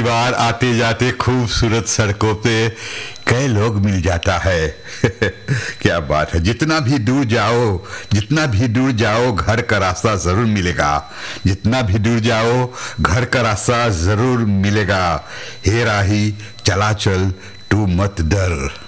बार आते जाते खूबसूरत सड़कों पे कई लोग मिल जाता है। क्या बात है, जितना भी दूर जाओ घर का रास्ता जरूर मिलेगा। जितना भी दूर जाओ घर का रास्ता जरूर मिलेगा। हे राही चला चल तू मत डर।